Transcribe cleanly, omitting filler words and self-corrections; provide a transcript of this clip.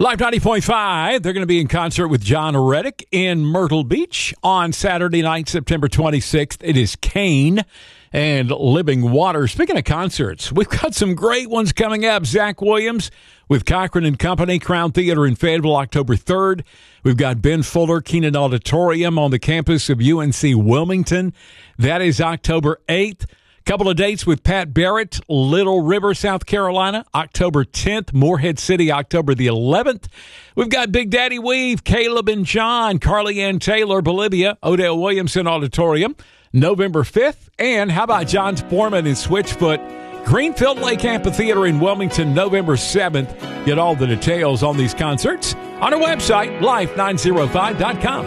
Live 90.5, they're going to be in concert with John Reddick in Myrtle Beach on Saturday night, September 26th. It is Kane and Living Water. Speaking of concerts, we've got some great ones coming up. Zach Williams with Cochran and Company, Crown Theater in Fayetteville, October 3rd. We've got Ben Fuller, Keenan Auditorium on the campus of UNC Wilmington. That is October 8th. Couple of dates with Pat Barrett, Little River, South Carolina, October 10th. Morehead City, October the 11th. We've got Big Daddy Weave, Caleb and John, Carly Ann Taylor, Bolivia, Odell Williamson Auditorium, November 5th. And how about John Foreman and Switchfoot, Greenfield Lake Amphitheater in Wilmington, November 7th. Get all the details on these concerts on our website, life905.com.